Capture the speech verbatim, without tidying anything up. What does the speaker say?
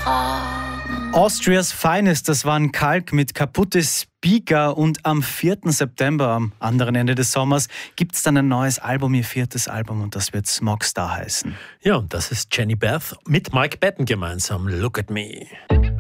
Austria's Finest, das war ein Kalk mit Kaputtes Speaker und am vierten September, am anderen Ende des Sommers, gibt es dann ein neues Album, ihr viertes Album und das wird Smogstar heißen. Ja, und das ist Jenny Beth mit Mike Patton gemeinsam, Look at Me.